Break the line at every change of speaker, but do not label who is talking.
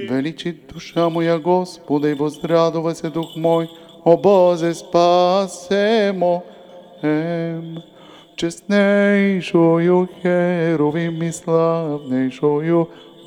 Величит душа моя Господа, и возрадовался дух мой, о Боже, спасемо. Честнейшою херовим и славнейшою